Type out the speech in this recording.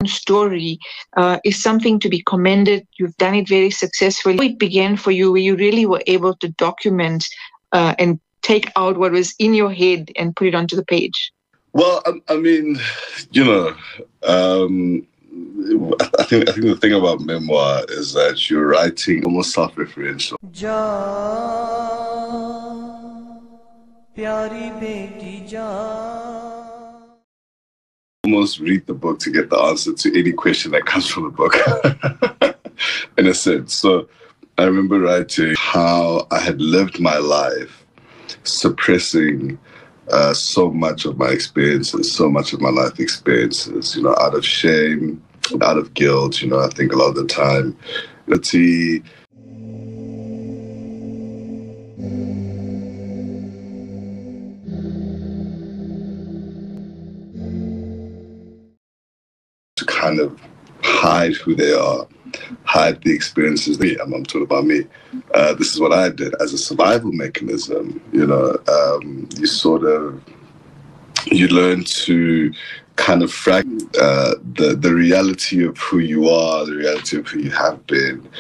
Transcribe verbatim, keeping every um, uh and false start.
story uh, is something to be commended. You've done it very successfully. How it began for you, where you really were able to document uh, and take out what was in your head and put it onto the page? Well, I, I mean, you know, um, I think I think the thing about memoir is that you're writing almost self-referential. Almost read the book to get the answer to any question that comes from the book, in a sense. So I remember writing how I had lived my life suppressing uh, so much of my experiences, so much of my life experiences, you know, out of shame, out of guilt. You know, I think a lot of the time, let's see, to kind of hide who they are, hide the experiences. I'm, I'm talking about me. Uh, this is what I did as a survival mechanism. You know, um, you sort of, you learn to kind of fragment uh, the, the reality of who you are, the reality of who you have been,